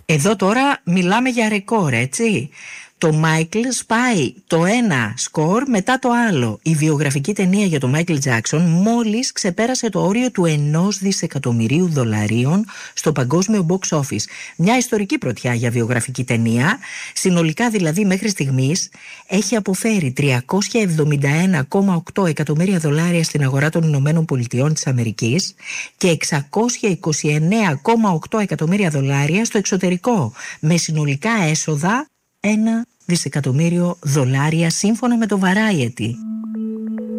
Εδώ τώρα μιλάμε για ρεκόρ, έτσι. Το Μάικλ σπάει το ένα σκορ μετά το άλλο. Η βιογραφική ταινία για τον Μάικλ Τζάκσον μόλις ξεπέρασε το όριο του 1 δισεκατομμυρίου δολαρίων στο παγκόσμιο box office. Μια ιστορική πρωτιά για βιογραφική ταινία. Συνολικά δηλαδή μέχρι στιγμής έχει αποφέρει 371,8 εκατομμύρια δολάρια στην αγορά των Ηνωμένων Πολιτειών της Αμερικής και 629,8 εκατομμύρια δολάρια στο εξωτερικό, με συνολικά έσοδα 1 δισεκατομμύριο δολάρια σύμφωνα με το Variety.